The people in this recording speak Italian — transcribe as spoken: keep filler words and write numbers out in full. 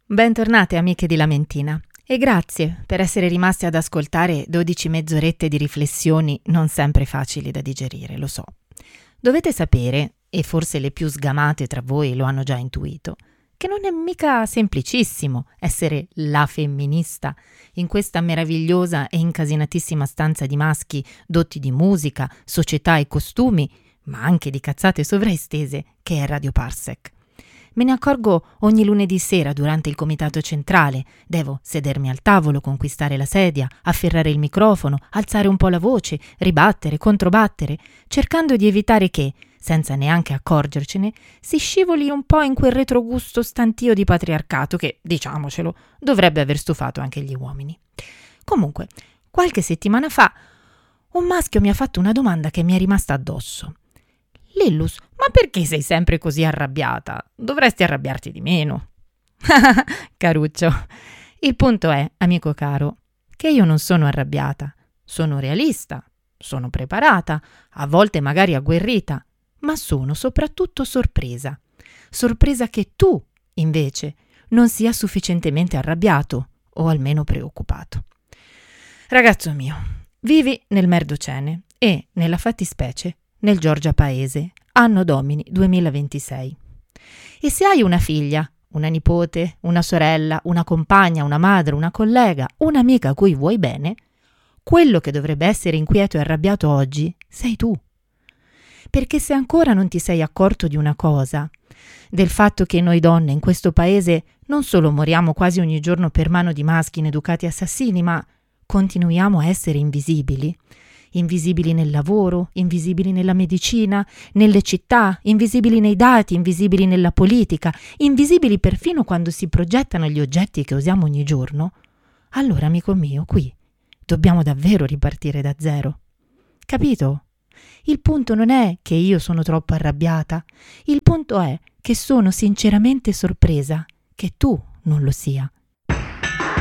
Bentornate amiche di Lamentina e grazie per essere rimaste ad ascoltare dodici mezz'orette di riflessioni non sempre facili da digerire, lo so. Dovete sapere, e forse le più sgamate tra voi lo hanno già intuito, che non è mica semplicissimo essere la femminista in questa meravigliosa e incasinatissima stanza di maschi dotti di musica, società e costumi, ma anche di cazzate sovraestese che è Radio Parsec. Me ne accorgo ogni lunedì sera durante il comitato centrale. Devo sedermi al tavolo, conquistare la sedia, afferrare il microfono, alzare un po' la voce, ribattere, controbattere, cercando di evitare che, senza neanche accorgercene, si scivoli un po' in quel retrogusto stantio di patriarcato che, diciamocelo, dovrebbe aver stufato anche gli uomini. Comunque, qualche settimana fa, un maschio mi ha fatto una domanda che mi è rimasta addosso. Lillus, ma perché sei sempre così arrabbiata? Dovresti arrabbiarti di meno. Caruccio, il punto è, amico caro, che io non sono arrabbiata, sono realista, sono preparata, a volte magari agguerrita, ma sono soprattutto sorpresa. Sorpresa che tu, invece, non sia sufficientemente arrabbiato o almeno preoccupato. Ragazzo mio, vivi nel Merdocene e, nella fattispecie, nel Giorgia Paese, anno domini duemilaventisei. E se hai una figlia, una nipote, una sorella, una compagna, una madre, una collega, un'amica a cui vuoi bene, quello che dovrebbe essere inquieto e arrabbiato oggi sei tu. Perché se ancora non ti sei accorto di una cosa, del fatto che noi donne in questo paese non solo moriamo quasi ogni giorno per mano di maschi ineducati assassini, ma continuiamo a essere invisibili, invisibili nel lavoro, invisibili nella medicina, nelle città, invisibili nei dati, invisibili nella politica, invisibili perfino quando si progettano gli oggetti che usiamo ogni giorno, allora, amico mio, qui dobbiamo davvero ripartire da zero. Capito? Il punto non è che io sono troppo arrabbiata, il punto è che sono sinceramente sorpresa che tu non lo sia.